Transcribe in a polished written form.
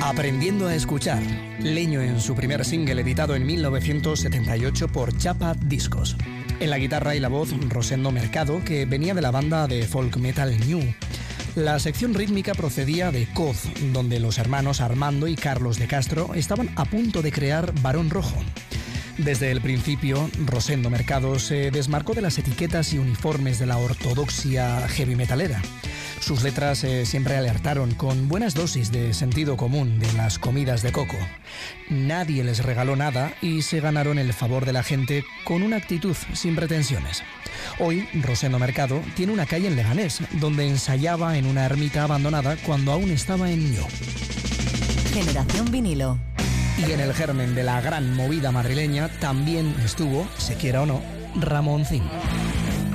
Aprendiendo a escuchar, Leño en su primer single editado en 1978 por Chapa Discos. En la guitarra y la voz, Rosendo Mercado, que venía de la banda de folk metal New. La sección rítmica procedía de Coz, donde los hermanos Armando y Carlos de Castro estaban a punto de crear Barón Rojo. Desde el principio, Rosendo Mercado se desmarcó de las etiquetas y uniformes de la ortodoxia heavy metalera. Sus letras siempre alertaron con buenas dosis de sentido común de las comidas de coco. Nadie les regaló nada y se ganaron el favor de la gente con una actitud sin pretensiones. Hoy, Rosendo Mercado tiene una calle en Leganés, donde ensayaba en una ermita abandonada cuando aún estaba en Ñu. Generación Vinilo. Y en el germen de la gran movida madrileña también estuvo, se quiera o no, Ramoncín.